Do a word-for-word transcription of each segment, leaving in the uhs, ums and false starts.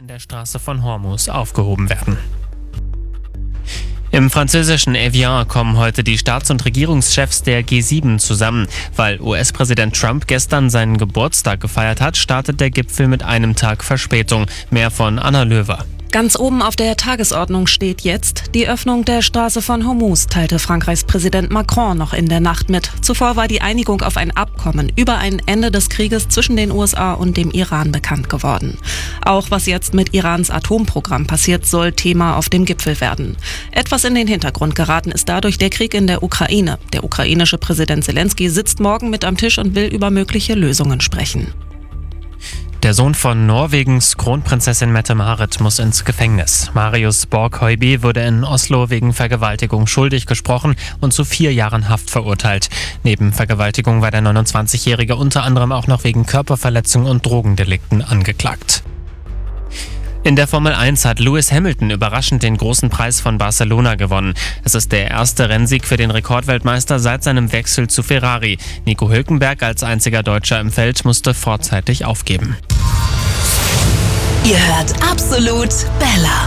in der Straße von Hormuz aufgehoben werden. Im französischen Evian kommen heute die Staats- und Regierungschefs der G sieben zusammen. Weil U S-Präsident Trump gestern seinen Geburtstag gefeiert hat, startet der Gipfel mit einem Tag Verspätung. Mehr von Anna Löwer. Ganz oben auf der Tagesordnung steht jetzt die Öffnung der Straße von Hormuz, teilte Frankreichs Präsident Macron noch in der Nacht mit. Zuvor war die Einigung auf ein Abkommen über ein Ende des Krieges zwischen den U S A und dem Iran bekannt geworden. Auch was jetzt mit Irans Atomprogramm passiert, soll Thema auf dem Gipfel werden. Etwas in den Hintergrund geraten ist dadurch der Krieg in der Ukraine. Der ukrainische Präsident Zelensky sitzt morgen mit am Tisch und will über mögliche Lösungen sprechen. Der Sohn von Norwegens Kronprinzessin Mette-Marit muss ins Gefängnis. Marius Borg-Høiby wurde in Oslo wegen Vergewaltigung schuldig gesprochen und zu vier Jahren Haft verurteilt. Neben Vergewaltigung war der neunundzwanzigjährige unter anderem auch noch wegen Körperverletzung und Drogendelikten angeklagt. In der Formel eins hat Lewis Hamilton überraschend den großen Preis von Barcelona gewonnen. Es ist der erste Rennsieg für den Rekordweltmeister seit seinem Wechsel zu Ferrari. Nico Hülkenberg als einziger Deutscher im Feld musste vorzeitig aufgeben. Ihr hört Absolut Bella.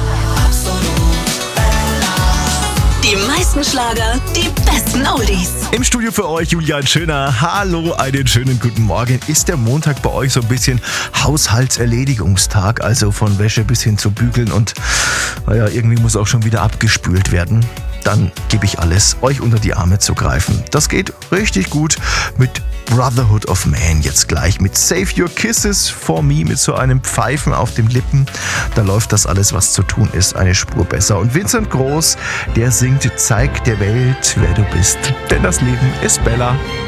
Die meisten Schlager, die besten Oldies. Im Studio für euch Julian Schöner. Hallo, einen schönen guten Morgen. Ist der Montag bei euch so ein bisschen Haushaltserledigungstag, also von Wäsche bis hin zu Bügeln und naja, irgendwie muss auch schon wieder abgespült werden? Dann gebe ich alles, euch unter die Arme zu greifen. Das geht richtig gut mit Brotherhood of Man jetzt gleich mit Save Your Kisses for Me mit so einem Pfeifen auf den Lippen. Da läuft das alles, was zu tun ist, eine Spur besser. Und Vincent Groß, der singt Zeig der Welt, wer du bist. Denn das Leben ist Bella.